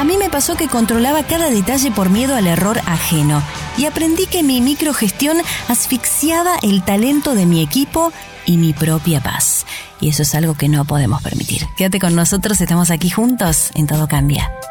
mí me pasó que controlaba cada detalle por miedo al error ajeno y aprendí que mi microgestión asfixiaba el talento de mi equipo y mi propia paz. Y eso es algo que no podemos permitir. Quédate con nosotros, estamos aquí juntos, en Todo Cambia.